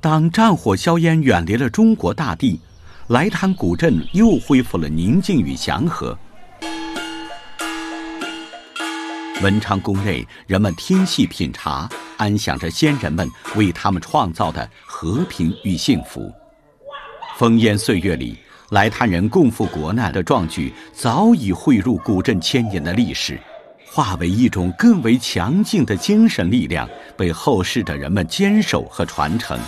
当战火硝烟远离了中国大地，来滩古镇又恢复了宁静与祥和。文昌宫内，人们听戏品茶，安享着先人们为他们创造的和平与幸福。烽烟岁月里，来滩人共赴国难的壮举早已汇入古镇千年的历史，化为一种更为强劲的精神力量，被后世的人们坚守和传承。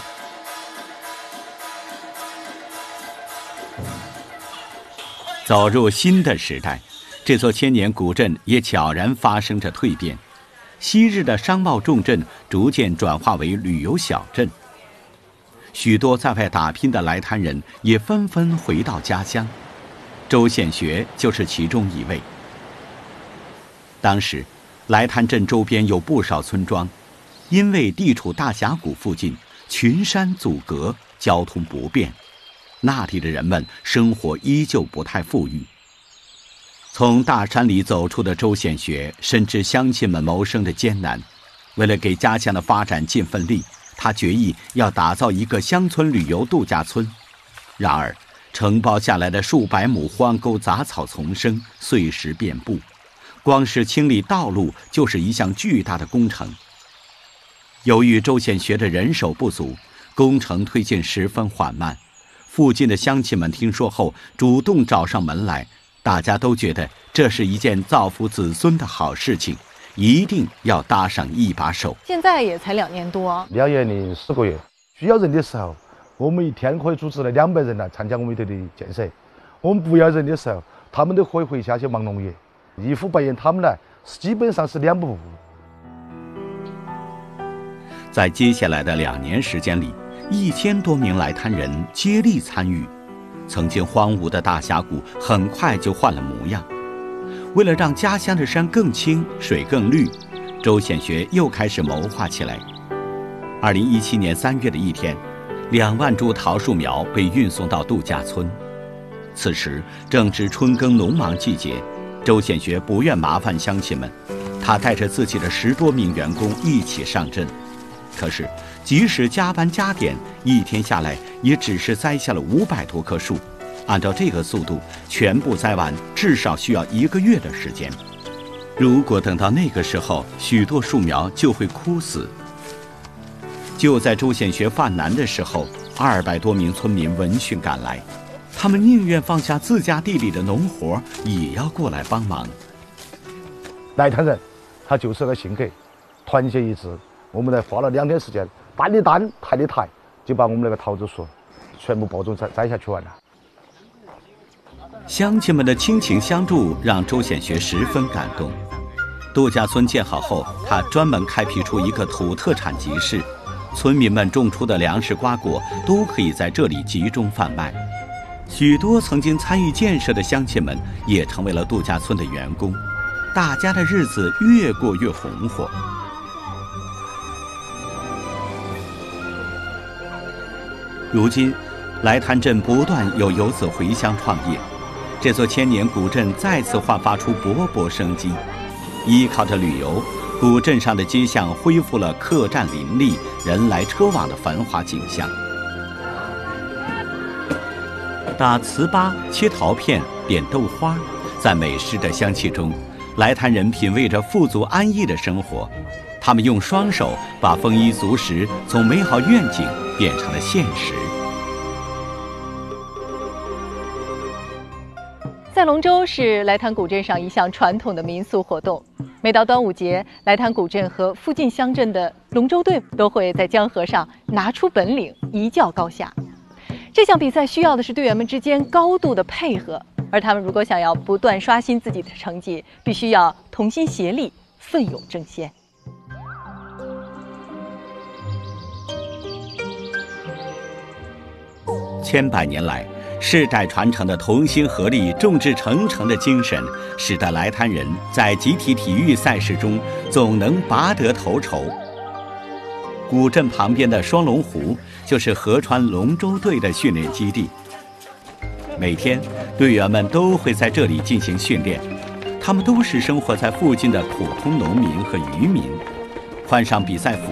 走入新的时代，这座千年古镇也悄然发生着蜕变。昔日的商贸重镇逐渐转化为旅游小镇，许多在外打拼的来滩人也纷纷回到家乡，周显学就是其中一位。当时，来滩镇周边有不少村庄，因为地处大峡谷附近，群山阻隔，交通不便，那里的人们生活依旧不太富裕。从大山里走出的周显学深知乡亲们谋生的艰难，为了给家乡的发展尽份力，他决意要打造一个乡村旅游度假村。然而，承包下来的数百亩荒沟杂草丛生，碎石遍布，光是清理道路就是一项巨大的工程。由于周显学的人手不足，工程推进十分缓慢。附近的乡亲们听说后，主动找上门来，大家都觉得这是一件造福子孙的好事情，一定要搭上一把手。 现在也才2年多 ，2年零10个月。需要人的时候，我们一天可以组织了200人来参加我们这里的建设；我们不要人的时候，他们都可以回家去忙农业。一呼百应，他们来基本上是2不误。 在接下来的2年时间里，1000多名来滩人接力参与，曾经荒芜的大峡谷很快就换了模样。为了让家乡的山更青、水更绿，周显学又开始谋划起来。2017年3月的一天，2万株桃树苗被运送到度假村。此时正值春耕农忙季节，周显学不愿麻烦乡亲们，他带着自己的10多名员工一起上阵。可是即使加班加点，一天下来也只是栽下了500多棵树。按照这个速度，全部栽完至少需要1个月的时间。如果等到那个时候，许多树苗就会枯死。就在周显学犯难的时候，200多名村民闻讯赶来，他们宁愿放下自家地里的农活，也要过来帮忙。 来滩人，他就是个性格，团结一致。我们才花了2天时间，搬的担抬的台，就把我们那个桃子树全部播种栽下去完了。 乡亲们的亲情相助让周显学十分感动。度假村建好后，他专门开辟出一个土特产集市，村民们种出的粮食瓜果都可以在这里集中贩卖。许多曾经参与建设的乡亲们也成为了度假村的员工，大家的日子越过越红火。如今，来滩镇不断有游子回乡创业，这座千年古镇再次焕发出勃勃生机。依靠着旅游，古镇上的街巷恢复了客栈林立、人来车往的繁华景象。打糍粑、切桃片、点豆花，在美食的香气中，来滩人品味着富足安逸的生活。他们用双手把丰衣足食从美好愿景变成了现实。 赛龙舟是来滩古镇上一项传统的民俗活动。每到端午节，来滩古镇和附近乡镇的龙舟队都会在江河上拿出本领，一较高下。这项比赛需要的是队员们之间高度的配合，而他们如果想要不断刷新自己的成绩，必须要同心协力，奋勇争先。 千百年来，世代传承的同心合力、众志成城的精神，使得来滩人在集体体育赛事中总能拔得头筹。古镇旁边的双龙湖就是合川龙舟队的训练基地，每天队员们都会在这里进行训练。他们都是生活在附近的普通农民和渔民，换上比赛服